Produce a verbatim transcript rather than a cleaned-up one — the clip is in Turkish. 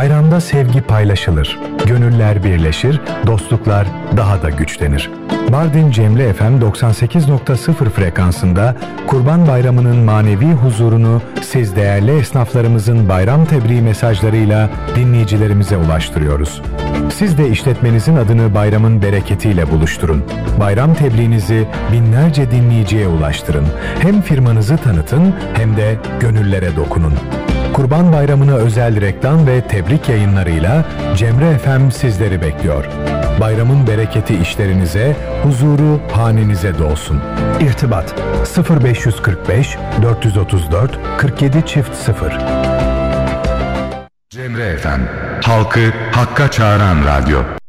Bayramda sevgi paylaşılır, gönüller birleşir, dostluklar daha da güçlenir. Mardin Cemre F M doksan sekiz nokta sıfır frekansında Kurban Bayramı'nın manevi huzurunu siz değerli esnaflarımızın bayram tebriği mesajlarıyla dinleyicilerimize ulaştırıyoruz. Siz de işletmenizin adını bayramın bereketiyle buluşturun. Bayram tebriğinizi binlerce dinleyiciye ulaştırın. Hem firmanızı tanıtın hem de gönüllere dokunun. Kurban Bayramı'na özel reklam ve tebrik yayınlarıyla Cemre F M sizleri bekliyor. Bayramın bereketi işlerinize, huzuru hanenize dolsun. İrtibat sıfır beş yüz kırk beş dört yüz otuz dört kırk yedi çift sıfır. Cemre F M, halkı hakka çağıran radyo.